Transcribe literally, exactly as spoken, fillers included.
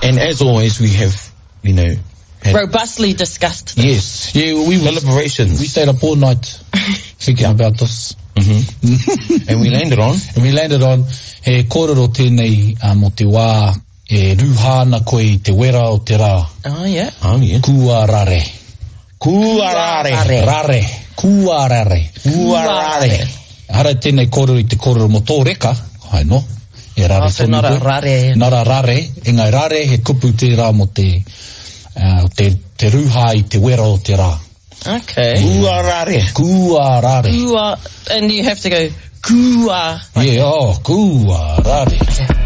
And as always, we have, you know, had robustly discussed this. Yes. Yeah, we were deliberations. We stayed up all night thinking about this. Mm-hmm. And we landed on? And we landed on, he kōrero tēnei uh, mo te wā, e ruhana koe i te wera o te rā. Oh, yeah. Oh, yeah. Kua rare. Kua rare. Rare. Kua rare. Kua rare. Hara tēnei kōrero i te kōrero mo tō reka. Hai no. E rare oh, so not a rare. Not a rare. E ngai rare, he kupu te rā mo te, uh, te, te ruha i te wera o te rā. Okay. Kua rare. Kua rare. Kua, and you have to go, kua. Yeah, oh, kua rare.